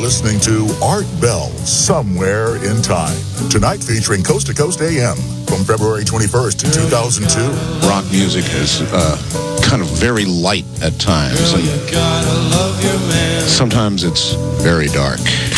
listening to Art Bell, Somewhere in Time. Tonight featuring Coast to Coast AM from February 21st, 2002. Rock music is kind of very light at times. And sometimes it's very dark.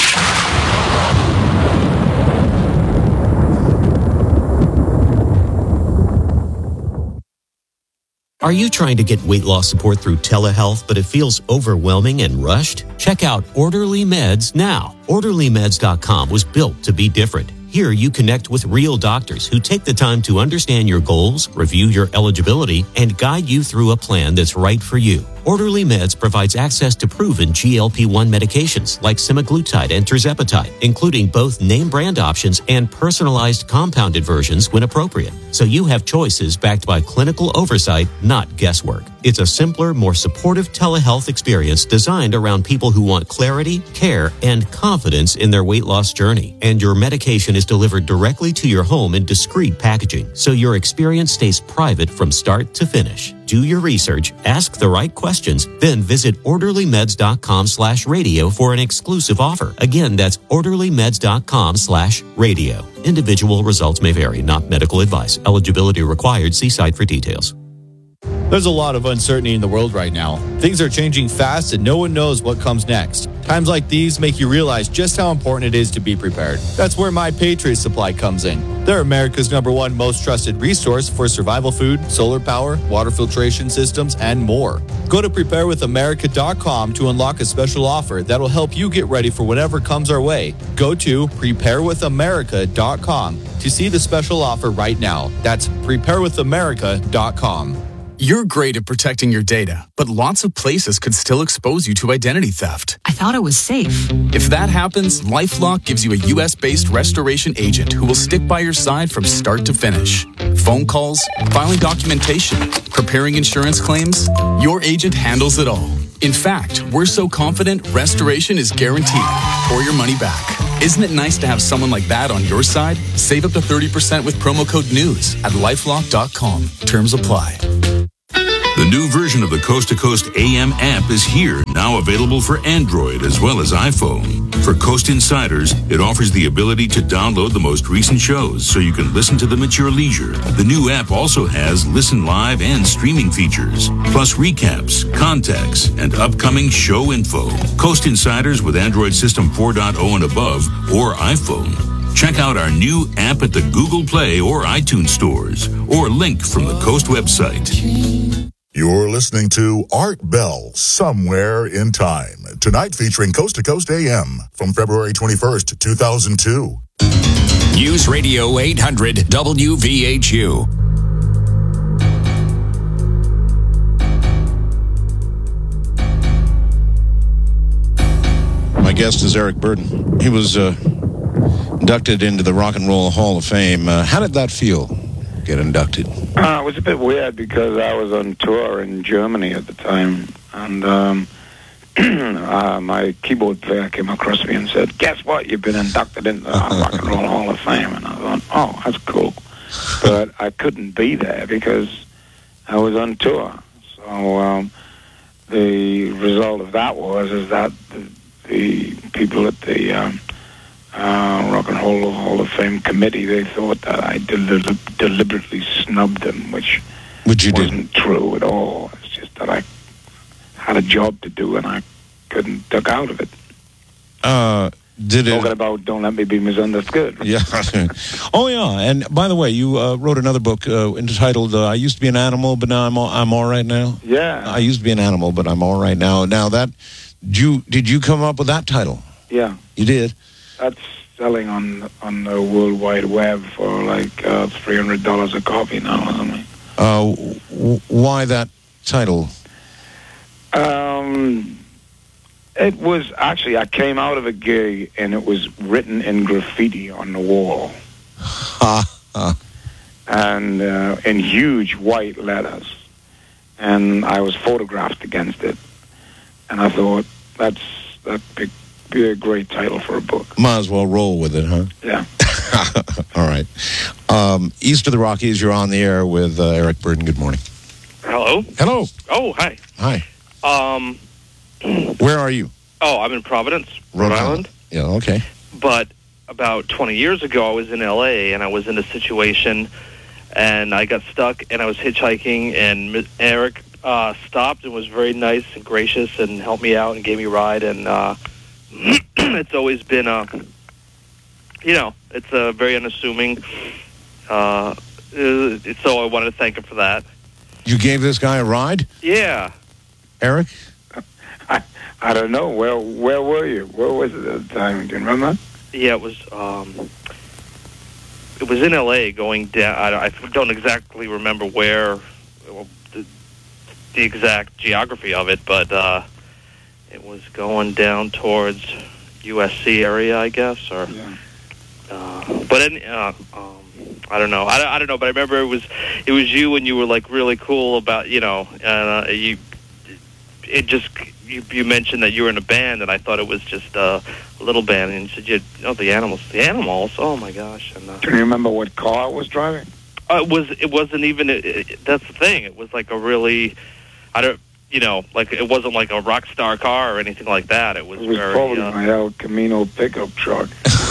Are you trying to get weight loss support through telehealth, but it feels overwhelming and rushed? Check out Orderly Meds now. OrderlyMeds.com was built to be different. Here you connect with real doctors who take the time to understand your goals, review your eligibility, and guide you through a plan that's right for you. Orderly Meds provides access to proven GLP-1 medications like semaglutide and tirzepatide, including both name brand options and personalized compounded versions when appropriate. So you have choices backed by clinical oversight, not guesswork. It's a simpler, more supportive telehealth experience designed around people who want clarity, care, and confidence in their weight loss journey. And your medication is delivered directly to your home in discreet packaging, so your experience stays private from start to finish. Do your research, ask the right questions, then visit orderlymeds.com/radio for an exclusive offer. Again, that's orderlymeds.com/radio. Individual results may vary, not medical advice. Eligibility required. See site for details. There's a lot of uncertainty in the world right now. Things are changing fast and no one knows what comes next. Times like these make you realize just how important it is to be prepared. That's where My Patriot Supply comes in. They're America's #1 most trusted resource for survival food, solar power, water filtration systems, and more. Go to preparewithamerica.com to unlock a special offer that'll help you get ready for whatever comes our way. Go to preparewithamerica.com to see the special offer right now. That's preparewithamerica.com. You're great at protecting your data, but lots of places could still expose you to identity theft. I thought it was safe. If that happens, LifeLock gives you a U.S.-based restoration agent who will stick by your side from start to finish. Phone calls, filing documentation, preparing insurance claims, your agent handles it all. In fact, we're so confident restoration is guaranteed or your money back. Isn't it nice to have someone like that on your side? Save up to 30% with promo code NEWS at LifeLock.com. Terms apply. The new version of the Coast to Coast AM app is here, now available for Android as well as iPhone. For Coast Insiders, it offers the ability to download the most recent shows so you can listen to them at your leisure. The new app also has listen live and streaming features, plus recaps, contacts, and upcoming show info. Coast Insiders with Android System 4.0 and above or iPhone. Check out our new app at the Google Play or iTunes stores, or link from the Coast website. You're listening to Art Bell, Somewhere in Time. Tonight featuring Coast to Coast AM from February 21st, 2002. News Radio 800 WVHU. My guest is Eric Burdon. He was inducted into the Rock and Roll Hall of Fame. How did that feel, get inducted? It was a bit weird because I was on tour in Germany at the time, and my keyboard player came across me and said, "Guess what? You've been inducted into the Rock and Roll Hall of Fame." And I thought, "Oh, that's cool," but I couldn't be there because I was on tour. So the result of that is that the people at the Rock and Roll Hall of Fame committee, they thought that I deliberately snubbed them, which wasn't true at all. It's just that I had a job to do and I couldn't duck out of it. Talking about Don't Let Me Be Misunderstood. Yeah. Oh, yeah. And by the way, you wrote another book entitled I Used to Be an Animal, but now I'm all right now. Yeah. I used to be an animal, but I'm all right now. Now, did you come up with that title? Yeah. You did? That's selling on the World Wide Web for like $300 a copy now or something. Why that title? It was actually, I came out of a gig and it was written in graffiti on the wall. And in huge white letters. And I was photographed against it. And I thought, that'd be a great title for a book. Might as well roll with it, huh? Yeah. All right. East of the Rockies, you're on the air with Eric Burdon. Good morning. Hello? Hello. Oh, hi. Hi. Where are you? Oh, I'm in Providence, Rhode Island. Yeah, okay. But about 20 years ago, I was in L.A., and I was in a situation, and I got stuck, and I was hitchhiking, and Eric stopped and was very nice and gracious and helped me out and gave me a ride, and it's always been it's a very unassuming, so I wanted to thank him for that. You gave this guy a ride? Yeah. Eric? I don't know. Where were you? Where was it at the time? Do you remember? Yeah, it was in L.A. going down. I don't exactly remember where, the exact geography of it, but it was going down towards USC area, I guess, or. Yeah. I don't know. I don't know, but I remember it was you, and you were like really cool about you mentioned that you were in a band, and I thought it was just a little band, and you said the Animals. Oh my gosh! And do you remember what car it was driving? It wasn't even. That's the thing. It was like a really, it wasn't like a rock star car or anything like that. It was very, probably my El Camino pickup truck.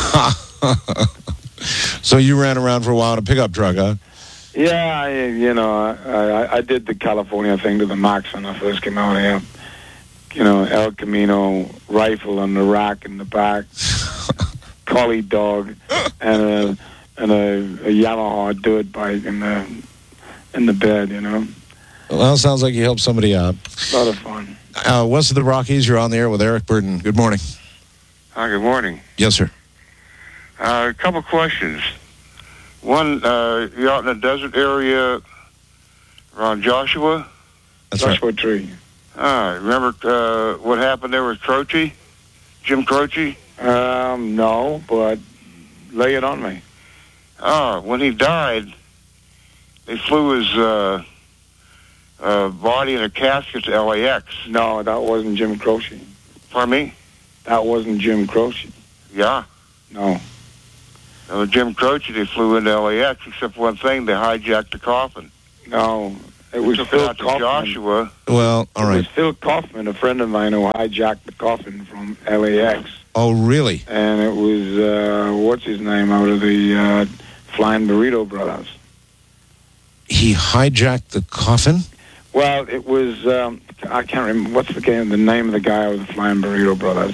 So you ran around for a while in a pickup truck, huh? Yeah, I did the California thing to the max when I first came out here. El Camino rifle on the rack in the back, collie dog, and a Yamaha dirt bike in the bed. Well, it sounds like you helped somebody out. A lot of fun. West of the Rockies, you're on the air with Eric Burden. Good morning. Hi, good morning. Yes, sir. A couple questions. One, you're out in the desert area around Joshua? That's Joshua right. Tree. Remember what happened there with Croce? Jim Croce? No, but lay it on me. When he died, they flew his body in a casket to LAX. No, that wasn't Jim Croce. Pardon me? That wasn't Jim Croce. Yeah. No. Jim Croce, they flew into LAX, except one thing, they hijacked the coffin. No, it was Phil Kaufman. Joshua. Well, all right. It was Phil Kaufman, a friend of mine, who hijacked the coffin from LAX. Oh, really? And it was, what's his name, out of the Flying Burrito Brothers. He hijacked the coffin? Well, it was, I can't remember, what's the name of the guy out of the Flying Burrito Brothers?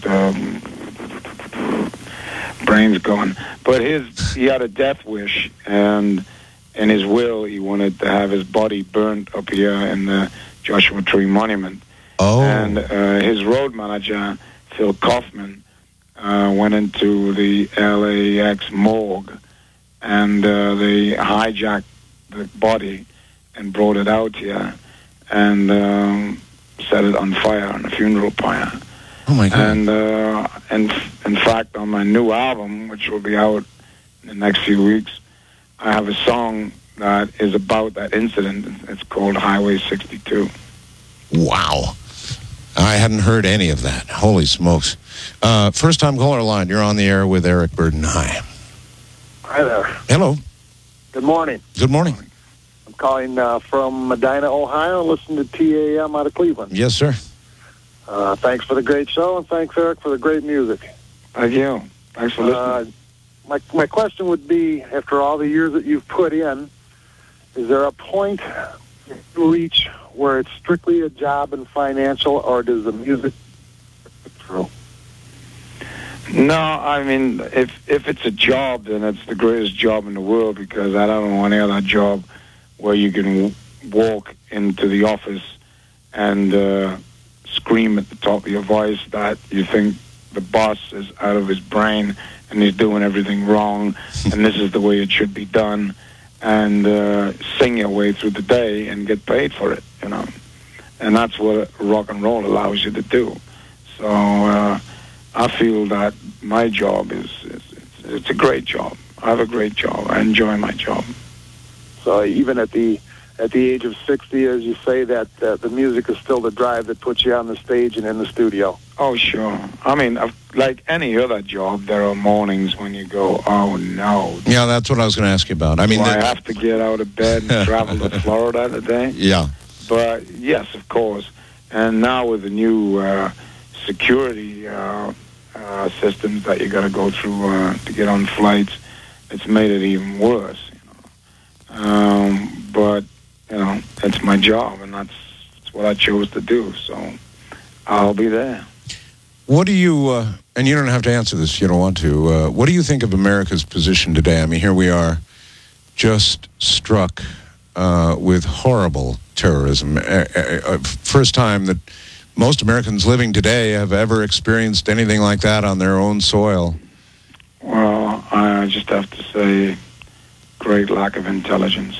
Brain's gone. But he had a death wish, and in his will, he wanted to have his body burnt up here in the Joshua Tree Monument. Oh. And his road manager, Phil Kaufman, went into the LAX morgue, and they hijacked the body and brought it out here and set it on fire on a funeral pyre. Oh, my God. And in fact, on my new album, which will be out in the next few weeks, I have a song that is about that incident. It's called Highway 62. Wow. I hadn't heard any of that. Holy smokes. First-time caller line. You're on the air with Eric Burden. Hi. Hi there. Hello. Good morning. Good morning. I'm calling from Medina, Ohio. Listen to TAM out of Cleveland. Yes, sir. Thanks for the great show, and thanks, Eric, for the great music. Thank you. Thanks for listening. My question would be, after all the years that you've put in, is there a point you reach where it's strictly a job and financial, or does the music through? No, I mean, if it's a job, then it's the greatest job in the world, because I don't know any other job where you can walk into the office and scream at the top of your voice that you think the boss is out of his brain and he's doing everything wrong and this is the way it should be done, and sing your way through the day and get paid for it, And that's what rock and roll allows you to do. So I feel that my job it's a great job. I have a great job. I enjoy my job. So even at the age of 60, as you say, that the music is still the drive that puts you on the stage and in the studio. Oh, sure. I mean, like any other job, there are mornings when you go, oh, no. Yeah, that's what I was going to ask you about. I mean, I have to get out of bed and travel to Florida today. Yeah. But, yes, of course. And now with the new security systems that you got to go through to get on flights. It's made it even worse. But it's my job, and that's what I chose to do. So I'll be there. What do you, and you don't have to answer this if you don't want to, what do you think of America's position today? I mean, here we are, just struck with horrible terrorism. First time that most Americans living today have ever experienced anything like that on their own soil. Well, I just have to say, great lack of intelligence.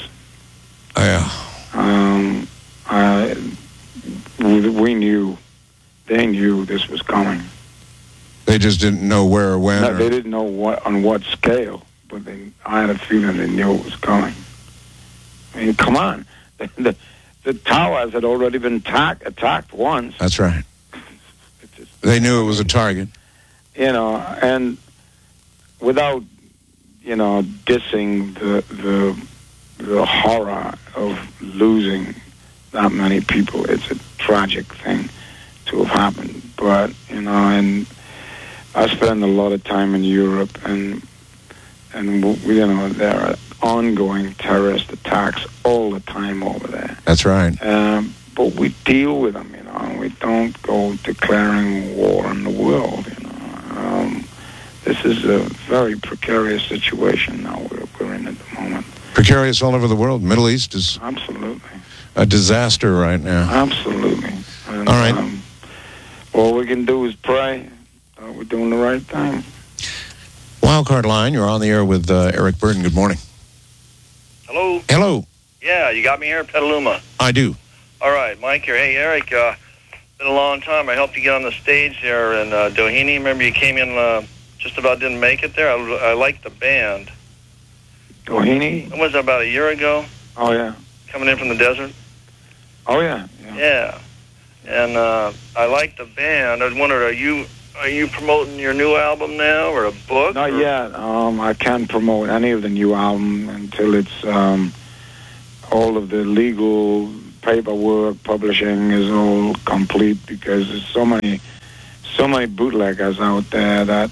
We knew. They knew this was coming. They just didn't know where or when? No, they didn't know on what scale, but I had a feeling they knew it was coming. I mean, come on. The towers had already been attacked once. That's right. They knew it was a target. And without, dissing the horror of losing that many people, it's a tragic thing to have happened. But, and I spend a lot of time in Europe, and there are ongoing terrorist attacks all the time over there. That's right. But we deal with them, we don't go declaring war on the world, This is a very precarious situation now we're in at the moment. Precarious all over the world. Middle East is absolutely a disaster right now. Absolutely. And, all right. All we can do is pray we're doing the right thing. Wildcard Line, you're on the air with Eric Burden. Good morning. Hello. Hello. Yeah, you got me here at Petaluma. I do. All right, Mike here. Hey, Eric, been a long time. I helped you get on the stage there in Doheny. Remember you came in, just about didn't make it there? I liked the band. Doheny? When was that, about a year ago? Oh, yeah. Coming in from the desert? Oh, yeah. Yeah. And I liked the band. I wondered, are you promoting your new album now, or a book? Not yet. I can't promote any of the new album until it's all of the legal paperwork, publishing is all complete, because there's so many bootleggers out there that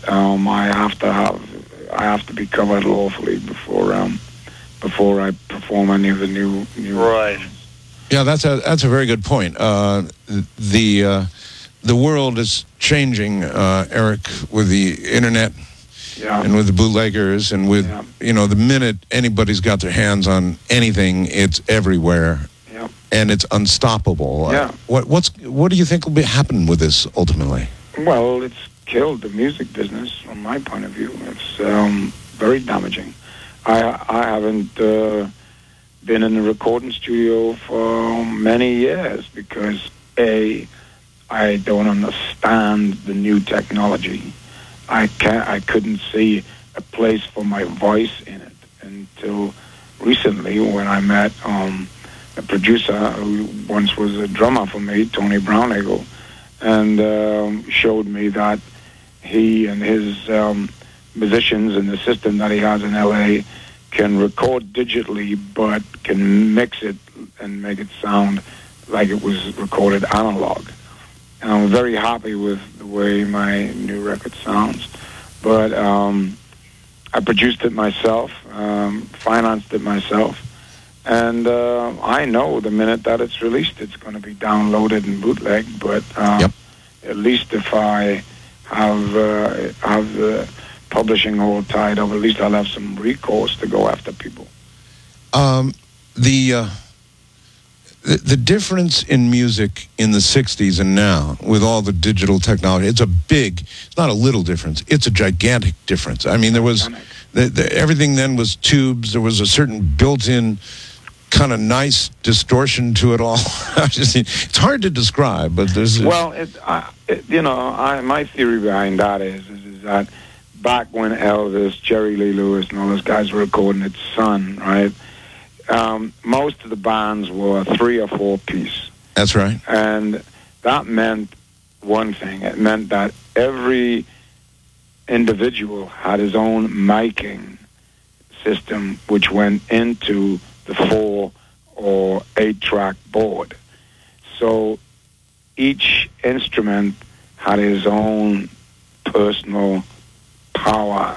I have to be covered lawfully before I perform any of the new. Right. Yeah, that's a very good point. The world is changing, Eric, with the internet, and with the bootleggers, and with the minute anybody's got their hands on anything, it's everywhere, and it's unstoppable. What do you think will happen with this ultimately? Well, it's killed the music business from my point of view. It's very damaging. I haven't been in the recording studio for many years because I don't understand the new technology. I couldn't see a place for my voice in it until recently, when I met a producer who once was a drummer for me, Tony Browneagle, and showed me that he and his musicians and the system that he has in L.A. can record digitally, but can mix it and make it sound like it was recorded analog. And I'm very happy with the way my new record sounds. But I produced it myself, financed it myself, and I know the minute that it's released, it's going to be downloaded and bootlegged. But at least if I have the publishing all tied up, at least I'll have some recourse to go after people. The difference in music in the 60s and now, with all the digital technology, it's not a little difference, it's a gigantic difference. I mean, there was, everything then was tubes, there was a certain built-in kind of nice distortion to it all. It's hard to describe, but there's... Well, my theory behind that is that back when Elvis, Jerry Lee Lewis, and all those guys were recording at Sun, right? Most of the bands were 3 or 4 piece. That's right. And that meant one thing. It meant that every individual had his own miking system, which went into the 4 or 8 track board. So each instrument had his own personal power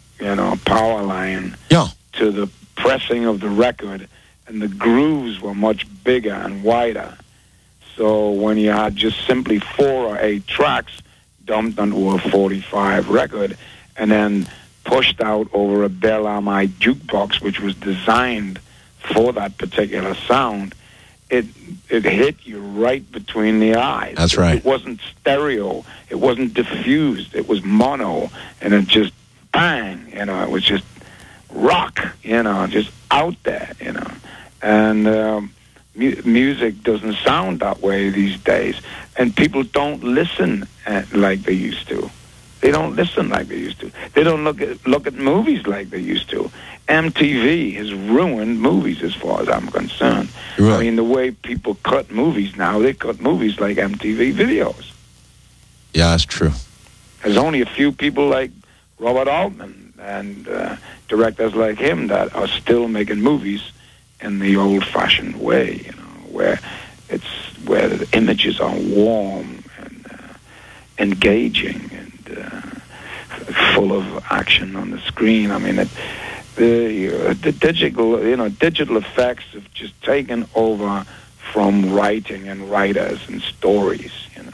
line to the pressing of the record, and the grooves were much bigger and wider. So when you had just simply 4 or 8 tracks dumped onto a 45 record and then pushed out over a Bell Amite jukebox, which was designed for that particular sound, it hit you right between the eyes. That's right. It wasn't stereo. It wasn't diffused. It was mono, and it just bang. It was just rock. Just out there. And music doesn't sound that way these days, and people don't listen like they used to. They don't listen like they used to. They don't look at movies like they used to. MTV has ruined movies as far as I'm concerned. Right. I mean, the way people cut movies now, they cut movies like MTV videos. Yeah, that's true. There's only a few people like Robert Altman and directors like him that are still making movies in the old-fashioned way, where the images are warm and engaging and full of action on the screen. I mean, the digital effects have just taken over from writing and writers and stories.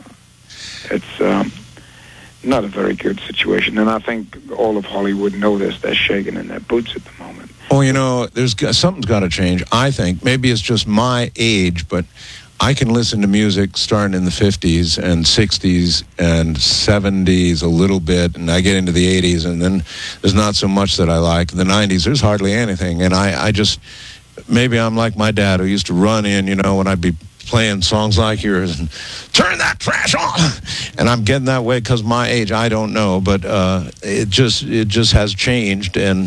It's not a very good situation, and I think all of Hollywood know this. They're shaking in their boots at the moment. Well, something's got to change. I think maybe it's just my age, but I can listen to music starting in the 50s and 60s and 70s a little bit, and I get into the 80s, and then there's not so much that I like. In the 90s, there's hardly anything, and I just, maybe I'm like my dad who used to run in, when I'd be playing songs like yours and turn that trash on, and I'm getting that way because my age. I don't know, but it just has changed, and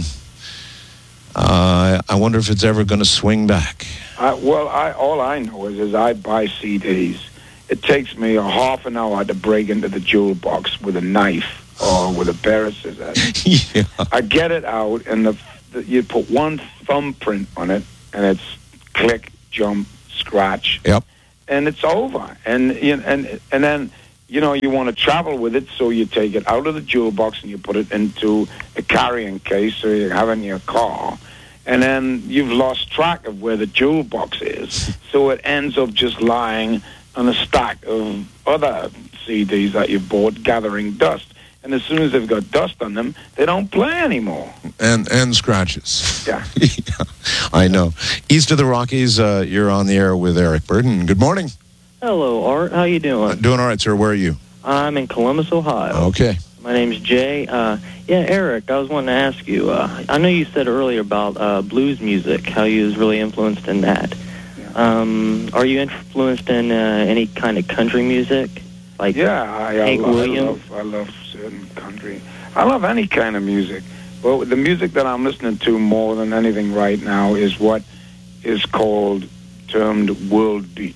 I wonder if it's ever going to swing back. All I know is I buy CDs. It takes me a half an hour to break into the jewel box with a knife or with a pair of scissors. Yeah. I get it out, and you put one thumbprint on it, and it's click, jump, scratch. Yep. And it's over. And then you want to travel with it, so you take it out of the jewel box and you put it into a carrying case, so you have it in your car. And then you've lost track of where the jewel box is, so it ends up just lying on a stack of other CDs that you bought, gathering dust. And as soon as they've got dust on them, they don't play anymore. And scratches. Yeah. Yeah, I know. East of the Rockies, you're on the air with Eric Burden. Good morning. Hello, Art. How you doing? Doing all right, sir. Where are you? I'm in Columbus, Ohio. Okay. My name's Jay. Eric, I was wanting to ask you, I know you said earlier about blues music, how you was really influenced in that. Yeah. Are you influenced in any kind of country music? Like Hank Williams? I love certain country. I love any kind of music. But the music that I'm listening to more than anything right now is what is termed world beat.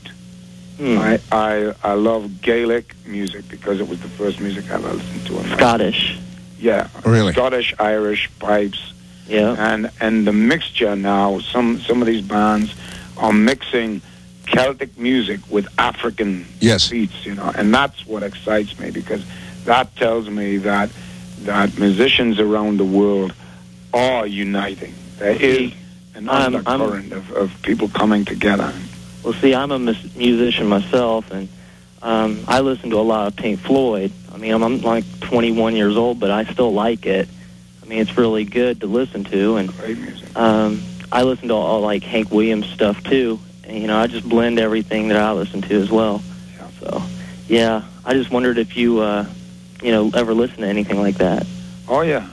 I love Gaelic music because it was the first music I ever listened to. Scottish. Yeah. Really? Scottish, Irish, pipes. Yeah. And the mixture now, some of these bands are mixing Celtic music with African beats, and that's what excites me, because that tells me that musicians around the world are uniting. There is an undercurrent of people coming together. Well, see, I'm a musician myself, and I listen to a lot of Pink Floyd. I mean, I'm like 21 years old, but I still like it. I mean, it's really good to listen to, and great music. I listen to all like Hank Williams stuff too. And, I just blend everything that I listen to as well. Yeah. So, yeah, I just wondered if you, ever listen to anything like that. Oh yeah.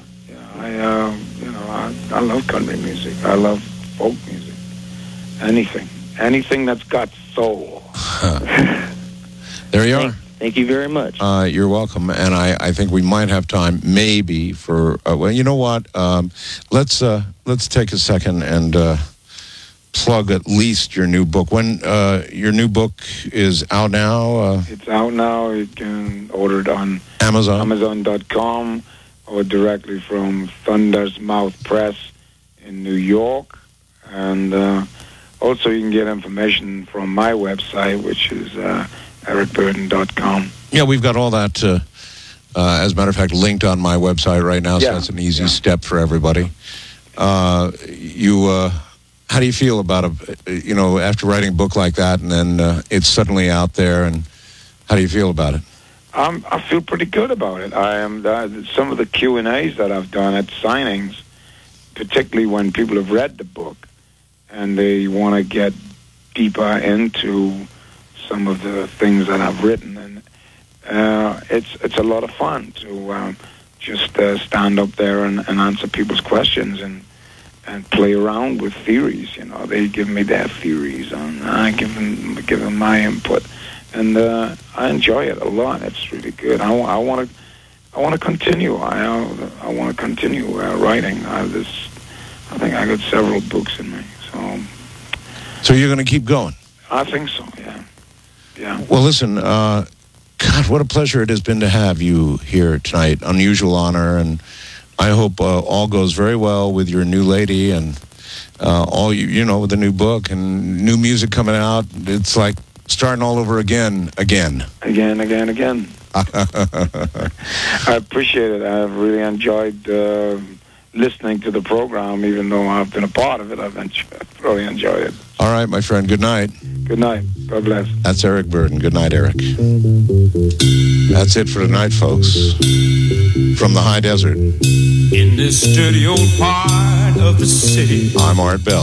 I love country music. I love folk music. Anything that's got soul. There you are. Thank you very much. You're welcome. And I think we might have time, maybe for. Well, you know what? Let's take a second and plug at least your new book. When your new book is out now? It's out now. You can order it on Amazon.com or directly from Thunder's Mouth Press in New York. And also you can get information from my website, which is ericburden.com. Yeah, we've got all that, as a matter of fact, linked on my website right now, so that's an easy step for everybody. How do you feel about after writing a book like that, and then it's suddenly out there, and how do you feel about it? I feel pretty good about it. I am some of the Q&As that I've done at signings, particularly when people have read the book and they want to get deeper into some of the things that I've written, and it's a lot of fun to just stand up there and answer people's questions and play around with theories. They give me their theories, and I give them my input, and I enjoy it a lot. It's really good. I want to continue. I want to continue writing. I think I got several books in me. So you're going to keep going? I think so. Yeah. Yeah. Well, listen, God, what a pleasure it has been to have you here tonight. Unusual honor, and I hope all goes very well with your new lady and all with the new book and new music coming out. It's like starting all over again. Again. I appreciate it. I've really enjoyed listening to the program, even though I've been a part of it. I've really enjoyed it. All right, my friend. Good night. Good night. God bless. That's Eric Burden. Good night, Eric. That's it for tonight, folks. From the high desert. In this dirty old part of the city, I'm Art Bell.